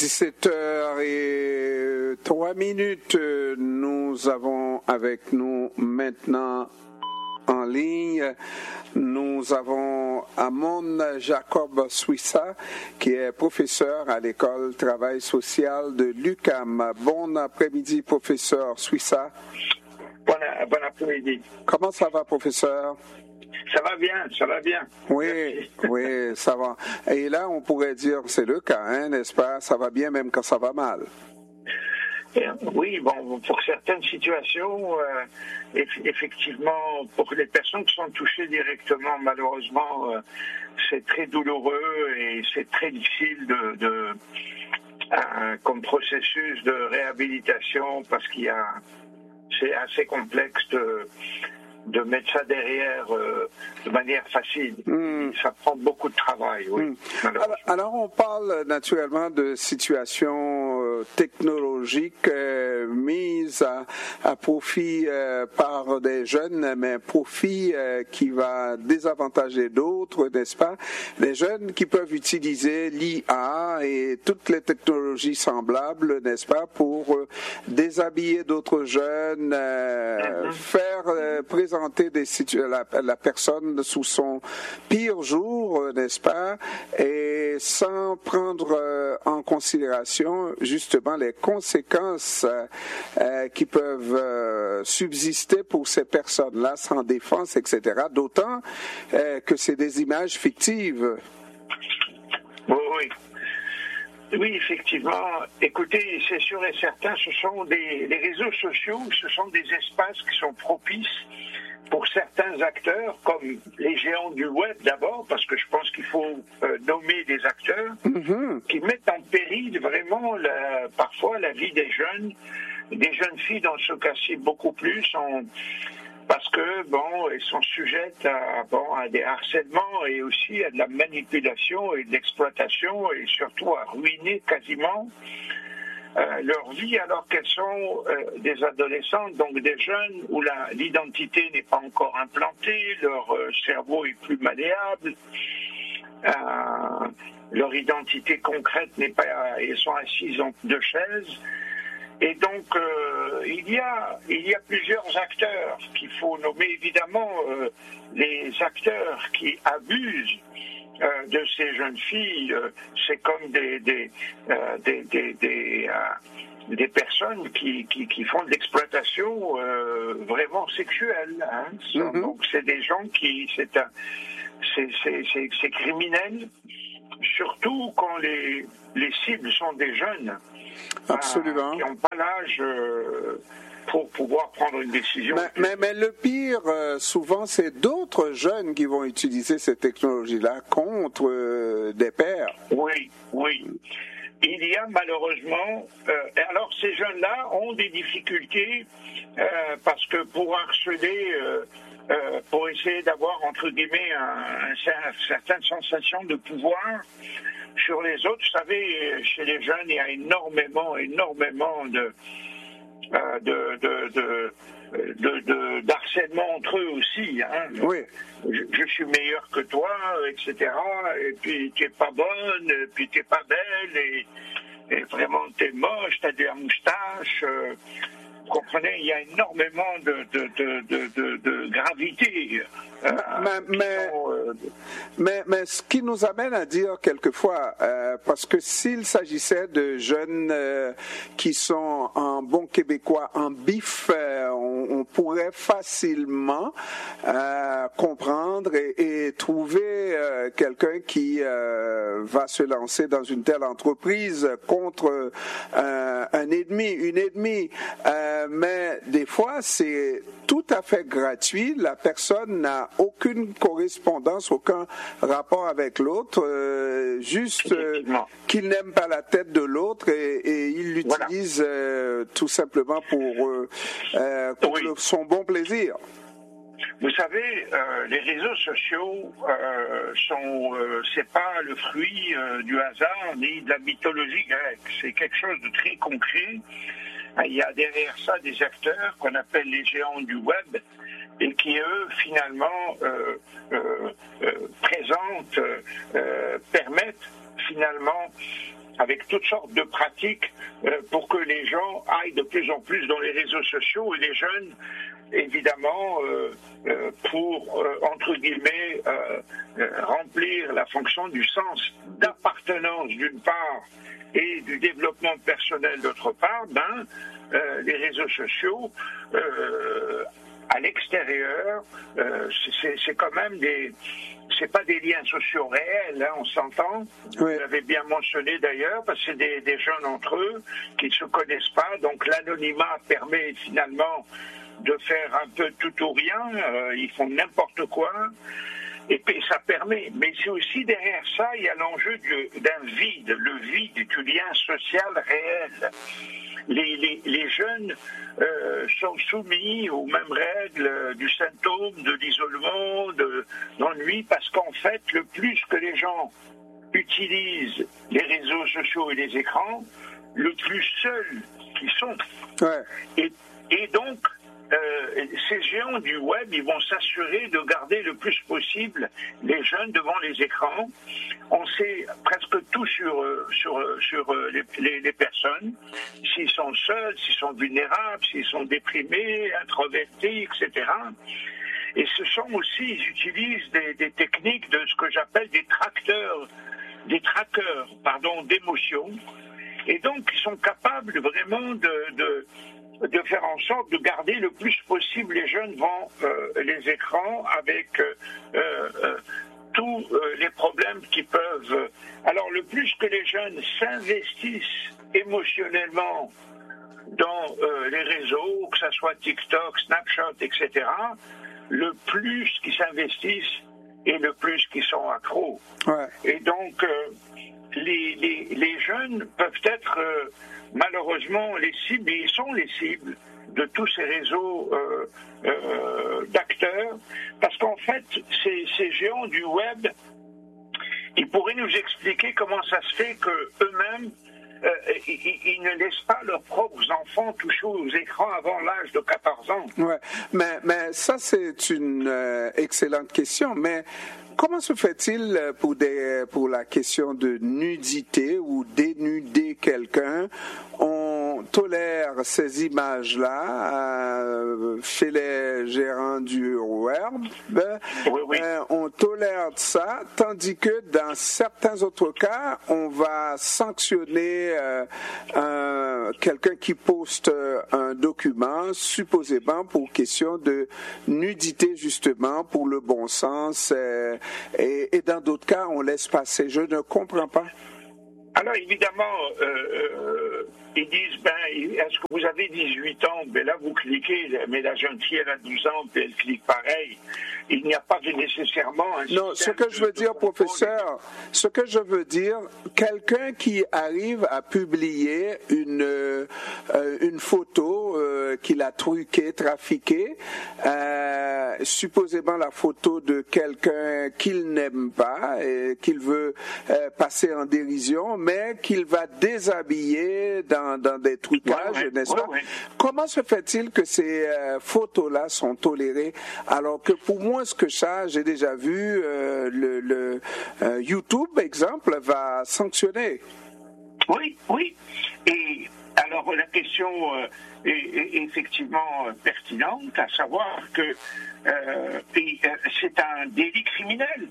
17h03. Nous avons avec nous maintenant en ligne, nous avons Amon Jacob Swissa, qui est professeur à l'école Travail social de l'UQAM. Bon après-midi, professeur Swissa. Bon après-midi. Comment ça va, professeur? Ça va bien. Oui, ça va. Et là, on pourrait dire, c'est le cas, hein, n'est-ce pas? Ça va bien même quand ça va mal. Oui, bon, pour certaines situations, effectivement, pour les personnes qui sont touchées directement, malheureusement, c'est très douloureux et c'est très difficile comme processus de réhabilitation parce c'est assez complexe de mettre ça derrière de manière facile. Ça prend beaucoup de travail, oui. Alors, on parle naturellement de situations technologiques mises à profit par des jeunes, mais profit qui va désavantager d'autres, n'est-ce pas? Les jeunes qui peuvent utiliser l'IA et toutes les technologies semblables, n'est-ce pas, pour déshabiller d'autres jeunes, faire présenter la personne sous son pire jour, n'est-ce pas, et sans prendre en considération justement les conséquences qui peuvent subsister pour ces personnes-là sans défense, etc. D'autant que c'est des images fictives. Oui, effectivement. Écoutez, c'est sûr et certain, les réseaux sociaux, ce sont des espaces qui sont propices pour certains acteurs, comme les géants du web d'abord, parce que je pense qu'il faut nommer des acteurs qui mettent en péril vraiment parfois la vie des jeunes filles dans ce cas-ci beaucoup plus, parce que elles sont sujettes à des harcèlements et aussi à de la manipulation et de l'exploitation et surtout à ruiner quasiment leur vie alors qu'elles sont des adolescentes, donc des jeunes où l'identité n'est pas encore implantée, leur cerveau est plus malléable, leur identité concrète n'est pas, elles sont assises en deux chaises. Et donc, il y a plusieurs acteurs qu'il faut nommer. Évidemment, les acteurs qui abusent de ces jeunes filles, c'est comme des personnes qui font de l'exploitation vraiment sexuelle. Hein. Donc, c'est des gens c'est criminel, surtout quand les cibles sont des jeunes. Absolument. Qui n'ont pas l'âge pour pouvoir prendre une décision. Mais le pire, souvent, c'est d'autres jeunes qui vont utiliser ces technologies-là contre des pères. Oui. Il y a malheureusement... alors, ces jeunes-là ont des difficultés parce que pour harceler... pour essayer d'avoir, entre guillemets, une certaine sensation de pouvoir sur les autres. Vous savez, chez les jeunes, il y a énormément d'harcèlement entre eux aussi. Hein. Oui. Je suis meilleur que toi, etc. Et puis, tu n'es pas bonne, et puis tu n'es pas belle, et vraiment, tu es moche, tu as de la moustache... Vous comprenez, il y a énormément de gravité. Mais ce qui nous amène à dire quelquefois, parce que s'il s'agissait de jeunes qui sont en bon québécois, en bif, on pourrait facilement comprendre et trouver quelqu'un qui va se lancer dans une telle entreprise contre un ennemi, une ennemie. Mais des fois, c'est tout à fait gratuit. La personne n'a aucune correspondance, aucun rapport avec l'autre, juste qu'il n'aime pas la tête de l'autre et il l'utilise tout simplement pour son bon plaisir. Vous savez, les réseaux sociaux c'est pas le fruit du hasard ni de la mythologie grecque. C'est quelque chose de très concret. Il y a derrière ça des acteurs qu'on appelle les géants du web et qui, eux, finalement, permettent finalement avec toutes sortes de pratiques pour que les gens aillent de plus en plus dans les réseaux sociaux et les jeunes, évidemment, pour, entre guillemets, remplir la fonction du sens d'appartenance d'une part et du développement personnel d'autre part, les réseaux sociaux à l'extérieur, c'est quand même c'est pas des liens sociaux réels, hein, on s'entend. Oui. Vous l'avez bien mentionné d'ailleurs, parce que c'est des jeunes entre eux qui ne se connaissent pas, donc l'anonymat permet finalement de faire un peu tout ou rien, ils font n'importe quoi, et puis ça permet, mais c'est aussi derrière ça, il y a l'enjeu d'un vide, le vide du lien social réel. Les jeunes sont soumis aux mêmes règles du symptôme, de l'isolement, de l'ennui, parce qu'en fait, le plus que les gens utilisent les réseaux sociaux et les écrans, le plus seuls ils sont. Ouais. Et donc, ces géants du web, ils vont s'assurer de garder le plus possible les jeunes devant les écrans. On sait presque tout sur les personnes, s'ils sont seuls, s'ils sont vulnérables, s'ils sont déprimés, introvertis, etc. Et ce sont aussi, ils utilisent des techniques de ce que j'appelle des trackers d'émotions. Et donc, ils sont capables vraiment de faire en sorte de garder le plus possible les jeunes devant les écrans avec tous les problèmes qui peuvent... Alors, le plus que les jeunes s'investissent émotionnellement dans les réseaux, que ce soit TikTok, Snapchat, etc., le plus qu'ils s'investissent et le plus qu'ils sont accros. Ouais. Et donc, les jeunes peuvent être... malheureusement, les cibles, ils sont les cibles de tous ces réseaux d'acteurs, parce qu'en fait, ces géants du web, ils pourraient nous expliquer comment ça se fait qu'eux-mêmes, ils ne laissent pas leurs propres enfants toucher aux écrans avant l'âge de 14 ans. Ouais, mais ça, c'est une excellente question, mais... Comment se fait-il pour la question de nudité ou dénuder quelqu'un? On tolère ces images-là chez les gérants du web. Oui. On tolère ça, tandis que dans certains autres cas, on va sanctionner quelqu'un qui poste un document, supposément pour question de nudité, justement, pour le bon sens. Et dans d'autres cas, on laisse passer. Je ne comprends pas. Alors évidemment, ils disent, est-ce que vous avez 18 ans? Ben là, vous cliquez, mais la jeune fille, elle a 12 ans, puis elle clique pareil. Il n'y a pas nécessairement un... Non, ce que je veux dire, professeur, ce que je veux dire, quelqu'un qui arrive à publier une photo qu'il a truquée, trafiquée, supposément la photo de quelqu'un qu'il n'aime pas et qu'il veut passer en dérision, mais qu'il va déshabiller dans des trucages, n'est-ce pas? Comment se fait-il que ces photos-là sont tolérées alors que pour moi, ce que ça, j'ai déjà vu, le YouTube, exemple, va sanctionner. Oui. Et alors, la question est effectivement pertinente, à savoir que c'est un délit criminel.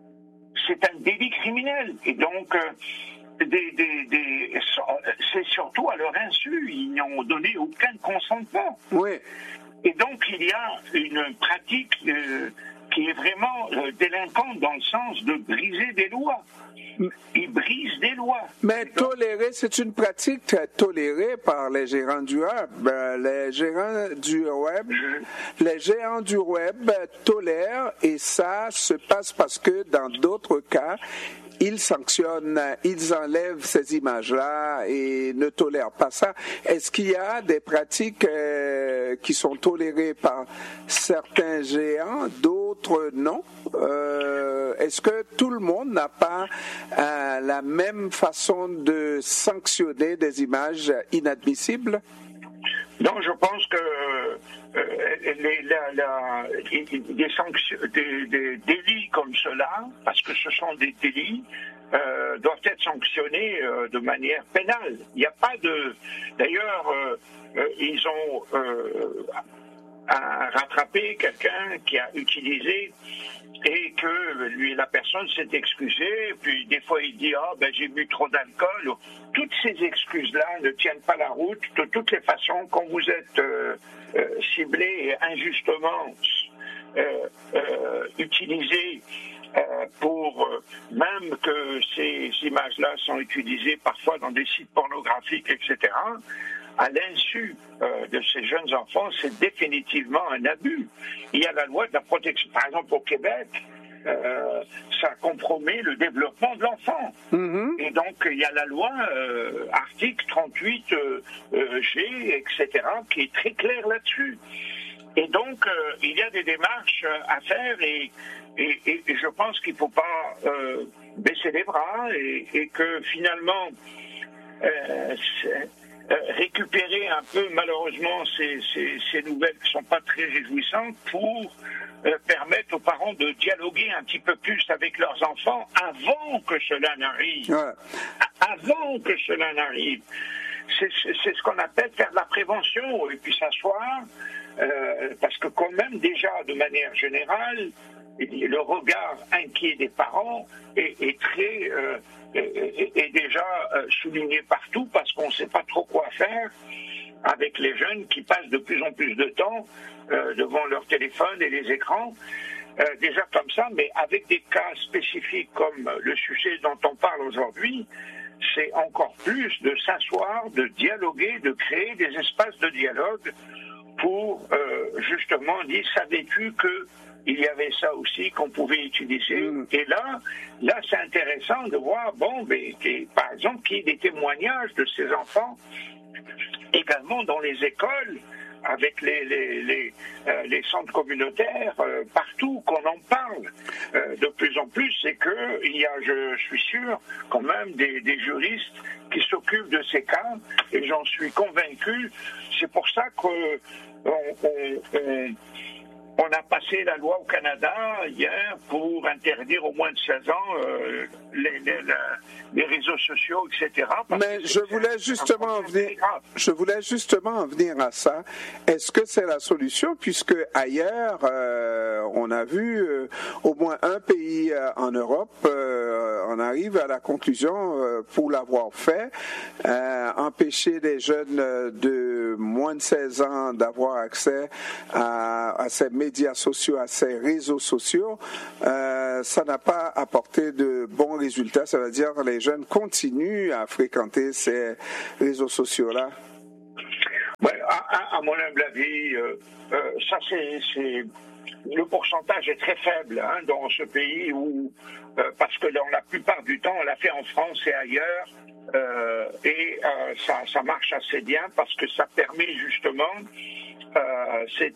Et donc, c'est surtout à leur insu. Ils n'ont donné aucun consentement. Oui. Et donc, il y a une pratique qui est vraiment délinquante dans le sens de briser des lois. Ils brisent des lois. Mais tolérer, c'est une pratique tolérée par les gérants du web. Les géants du web tolèrent, et ça se passe parce que dans d'autres cas, ils sanctionnent, ils enlèvent ces images-là et ne tolèrent pas ça. Est-ce qu'il y a des pratiques qui sont tolérées par certains géants, d'autres non? Est-ce que tout le monde n'a pas la même façon de sanctionner des images inadmissibles? Non, je pense que des délits comme cela, parce que ce sont des délits, doivent être sanctionnés de manière pénale. Il n'y a pas de... D'ailleurs, ils ont rattrapé quelqu'un qui a utilisé et que la personne s'est excusée, puis des fois il dit j'ai bu trop d'alcool. Toutes ces excuses-là ne tiennent pas la route. De toutes les façons, quand vous êtes ciblé et injustement utilisé pour même que ces images-là sont utilisées parfois dans des sites pornographiques, etc., à l'insu de ces jeunes enfants, c'est définitivement un abus. Il y a la loi de la protection. Par exemple, au Québec, ça compromet le développement de l'enfant. Mm-hmm. Et donc, il y a la loi, article 38 G, etc., qui est très clair là-dessus. Et donc, il y a des démarches à faire et je pense qu'il ne faut pas baisser les bras et que finalement, récupérer un peu malheureusement ces nouvelles qui ne sont pas très réjouissantes pour permettre aux parents de dialoguer un petit peu plus avec leurs enfants avant que cela n'arrive. Ouais. Avant que cela n'arrive. C'est ce qu'on appelle faire de la prévention et puis s'asseoir parce que quand même déjà de manière générale le regard inquiet des parents est très est déjà souligné partout parce qu'on ne sait pas trop quoi faire avec les jeunes qui passent de plus en plus de temps devant leur téléphone et les écrans. Déjà comme ça, mais avec des cas spécifiques comme le sujet dont on parle aujourd'hui, c'est encore plus de s'asseoir, de dialoguer, de créer des espaces de dialogue pour justement dire, savais-tu que il y avait ça aussi qu'on pouvait utiliser. Et là c'est intéressant de voir, par exemple, qu'il y ait des témoignages de ces enfants également dans les écoles, avec les centres communautaires, partout qu'on en parle de plus en plus, c'est que il y a, je suis sûr, quand même des juristes qui s'occupent de ces cas, et j'en suis convaincu. C'est pour ça que on a passé la loi au Canada hier pour interdire aux moins de 16 ans les réseaux sociaux, etc. Mais je voulais justement en venir à ça. Est-ce que c'est la solution, puisque ailleurs, on a vu au moins un pays en Europe, on arrive à la conclusion, pour l'avoir fait, empêcher les jeunes de moins de 16 ans d'avoir accès à ces médias sociaux, à ces réseaux sociaux, ça n'a pas apporté de bons résultats. Ça veut dire que les jeunes continuent à fréquenter ces réseaux sociaux-là. Ouais, à mon humble avis, ça c'est le pourcentage est très faible dans ce pays où, parce que dans la plupart du temps, on l'a fait en France et ailleurs, et ça marche assez bien parce que ça permet justement c'est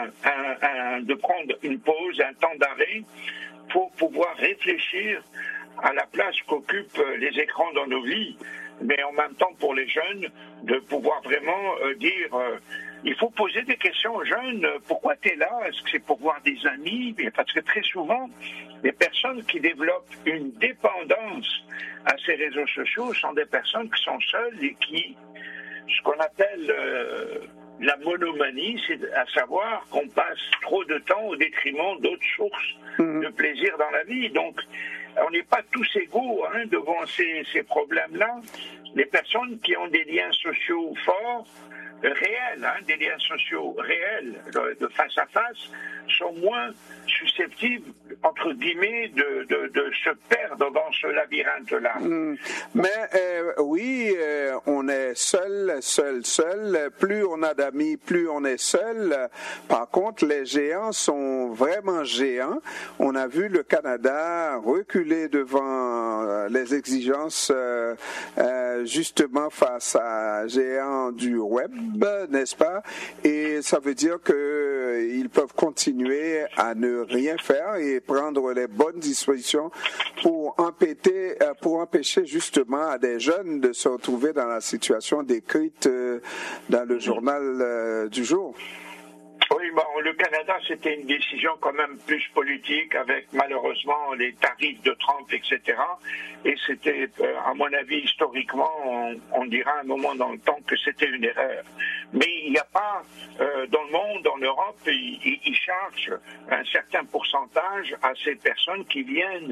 de prendre une pause, un temps d'arrêt pour pouvoir réfléchir à la place qu'occupent les écrans dans nos vies, mais en même temps pour les jeunes, de pouvoir vraiment dire il faut poser des questions aux jeunes. Pourquoi tu es là? Est-ce que c'est pour voir des amis? Parce que très souvent, les personnes qui développent une dépendance à ces réseaux sociaux sont des personnes qui sont seules et qui, ce qu'on appelle la monomanie, c'est à savoir qu'on passe trop de temps au détriment d'autres sources de plaisir dans la vie. Donc, on n'est pas tous égaux devant ces problèmes-là. Les personnes qui ont des liens sociaux forts, réels, des liens sociaux réels, de face à face, sont moins susceptibles, entre guillemets, de se perdre dans ce labyrinthe-là. Mais oui, on est seul. Plus on a d'amis, plus on est seul. Par contre, les géants sont vraiment géants. On a vu le Canada reculer devant les exigences justement face à géants du web, n'est-ce pas? Et ça veut dire qu'ils peuvent continuer à ne rien faire et prendre les bonnes dispositions pour empêcher justement à des jeunes de se retrouver dans la situation décrite dans le journal du jour. Oui, bon, le Canada, c'était une décision quand même plus politique, avec malheureusement les tarifs de Trump, etc. Et c'était, à mon avis, historiquement, on dira à un moment dans le temps que c'était une erreur. Mais il n'y a pas, dans le monde, en Europe, ils chargent un certain pourcentage à ces personnes qui viennent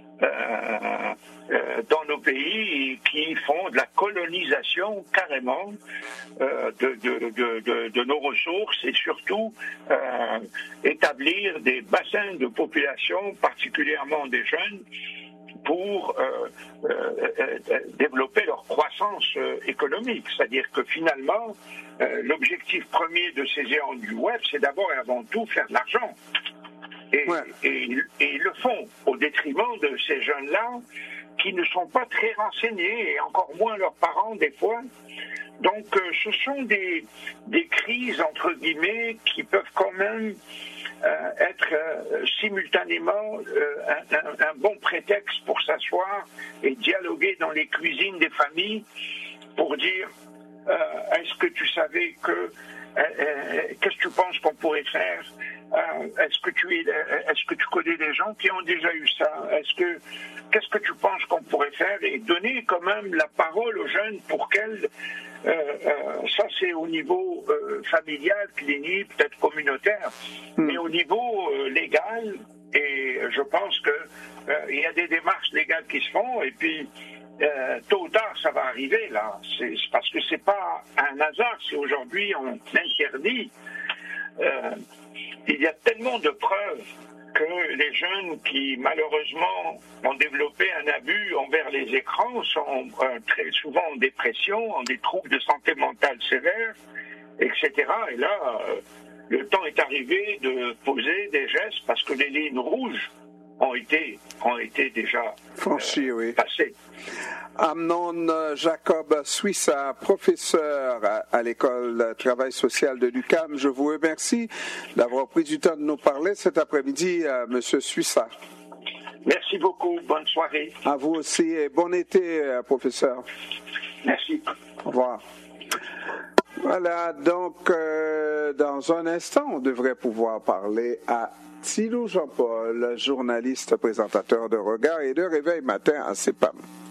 dans nos pays et qui font de la colonisation carrément de nos ressources et surtout établir des bassins de population, particulièrement des jeunes, pour développer leur croissance économique. C'est-à-dire que finalement, l'objectif premier de ces géants du web, c'est d'abord et avant tout faire de l'argent. Et ils le font au détriment de ces jeunes-là qui ne sont pas très renseignés, et encore moins leurs parents des fois. Donc ce sont des crises, entre guillemets, qui peuvent quand même être simultanément un bon prétexte pour s'asseoir et dialoguer dans les cuisines des familles pour dire est-ce que tu savais que qu'est-ce que tu penses qu'on pourrait faire? Est-ce que tu connais des gens qui ont déjà eu ça? Qu'est-ce que tu penses qu'on pourrait faire? Et donner quand même la parole aux jeunes pour qu'elles, ça c'est au niveau familial, clinique, peut-être communautaire, mais au niveau légal, et je pense que il y a des démarches légales qui se font, et puis tôt ou tard ça va arriver là. C'est parce que c'est pas un hasard si aujourd'hui on interdit. Il y a tellement de preuves que les jeunes qui malheureusement ont développé un abus envers les écrans sont très souvent en dépression, en des troubles de santé mentale sévères, etc. Et là, le temps est arrivé de poser des gestes parce que les lignes rouges ont été déjà franchies, passées. Amnon Jacob Swissa, professeur à l'école Travail social de l'UQAM, je vous remercie d'avoir pris du temps de nous parler cet après-midi, Monsieur Swissa. Merci beaucoup, bonne soirée. À vous aussi et bon été, professeur. Merci. Au revoir. Voilà, donc dans un instant, on devrait pouvoir parler à Thilo Jean-Paul, journaliste, présentateur de Regard et de Réveil Matin à CEPAM.